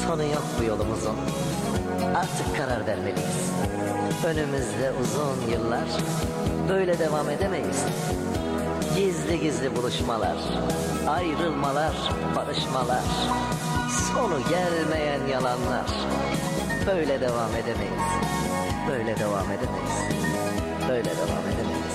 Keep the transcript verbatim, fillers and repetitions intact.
Sonu yok bu yolumuzun. Artık karar vermeliyiz. Önümüzde uzun yıllar. Böyle devam edemeyiz. Gizli gizli buluşmalar, ayrılmalar, barışmalar, sonu gelmeyen yalanlar. Böyle devam edemeyiz. Böyle devam edemeyiz. Böyle devam edemeyiz.